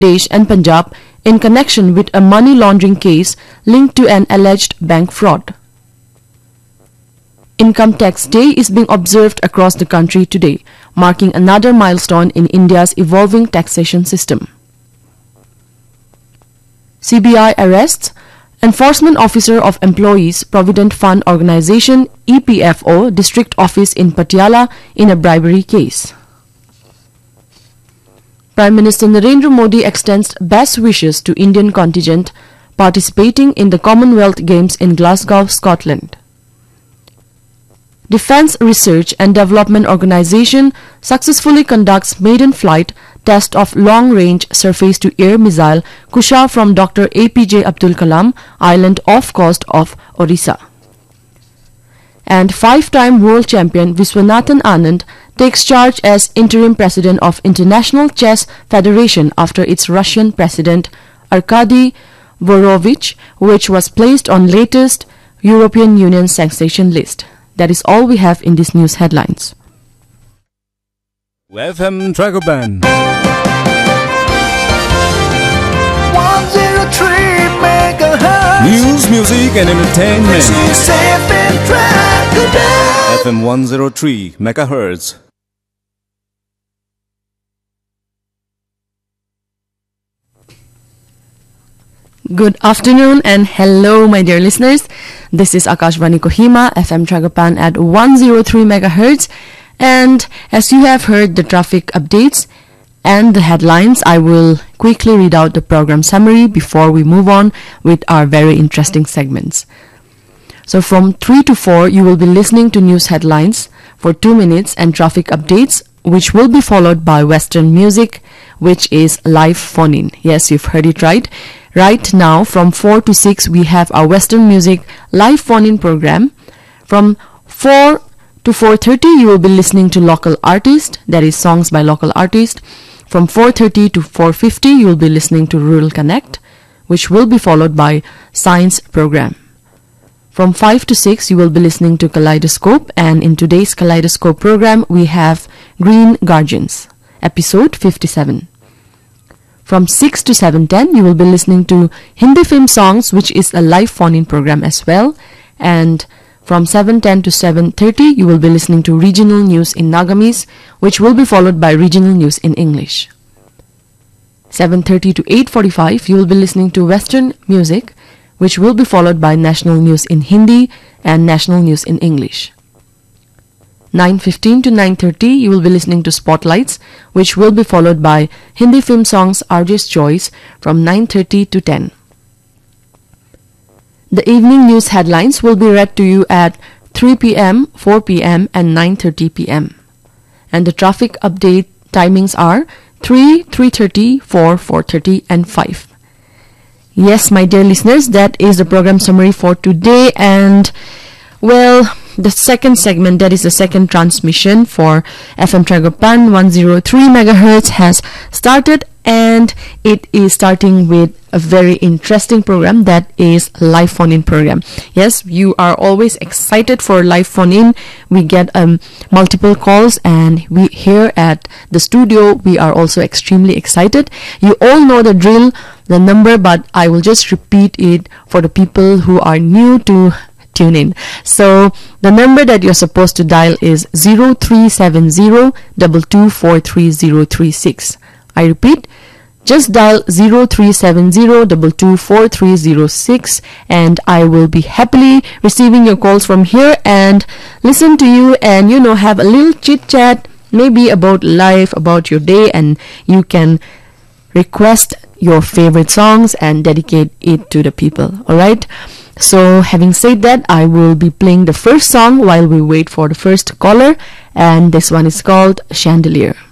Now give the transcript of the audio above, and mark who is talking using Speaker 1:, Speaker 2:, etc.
Speaker 1: Pradesh and Punjab in connection with a money laundering case linked to an alleged bank fraud. Income Tax Day is being observed across the country today, marking another milestone in India's evolving taxation system. CBI arrests Enforcement Officer of Employees Provident Fund Organisation EPFO District Office in Patiala in a bribery case. Prime Minister Narendra Modi extends best wishes to Indian contingent participating in the Commonwealth Games in Glasgow, Scotland. Defence Research and Development Organisation successfully conducts maiden flight test of long-range surface-to-air missile Kusha from Dr. APJ Abdul Kalam Island off coast of Orissa. And five-time world champion Viswanathan Anand takes charge as interim president of International Chess Federation after its Russian president Arkady Vorovich, which was placed on latest European Union sanction list. That is all we have in these news headlines.
Speaker 2: FM Dragoban
Speaker 3: 103 megahertz.
Speaker 2: News, music and entertainment.
Speaker 3: This is FM Dragoban.
Speaker 2: FM 103 megahertz.
Speaker 1: Good afternoon and hello my dear listeners. This is Akashvani Kohima, FM Tragopan at 103 megahertz. And as you have heard the traffic updates and the headlines, I will quickly read out the program summary before we move on with our very interesting segments. So from 3 to 4, you will be listening to news headlines for 2 minutes and traffic updates, which will be followed by Western music, which is live phone-in. Yes, you've heard it right. Right now, from 4 to 6, we have our Western music live phone-in program. From 4 to 4:30, you will be listening to local artists, that is songs by local artists. From 4:30 to 4:50, you will be listening to Rural Connect, which will be followed by Science program. From 5 to 6, you will be listening to Kaleidoscope, and in today's Kaleidoscope program, we have Green Guardians, episode 57. From 6 to 7:10, you will be listening to Hindi film songs, which is a live phone-in program as well. And from 7:10 to 7:30, you will be listening to regional news in Nagamis, which will be followed by regional news in English. 7:30 to 8:45, you will be listening to Western music, which will be followed by national news in Hindi and national news in English. 9:15 to 9:30, you will be listening to Spotlights, which will be followed by Hindi film songs RJ's Choice from 9:30 to 10. The evening news headlines will be read to you at 3 p.m., 4 p.m. and 9:30 p.m. And the traffic update timings are 3, 3:30, 4, 4:30 and 5. Yes, my dear listeners, that is the program summary for today. And, well, the second segment, that is the second transmission for FM Tragopan 103 megahertz has started, and it is starting with a very interesting program, that is live phone-in program. Yes, you are always excited for live phone-in. We get multiple calls, and we here at the studio, we are also extremely excited. You all know the drill, the number, but I will just repeat it for the people who are new to tune in. So the number that you're supposed to dial is 0370-2243-036. I repeat, just dial 0370-2243-036, and I will be happily receiving your calls from here and listen to you and, you know, have a little chit chat, maybe about life, about your day, and you can request your favorite songs and dedicate it to the people. Alright? So having said that, I will be playing the first song while we wait for the first caller, and this one is called Chandelier.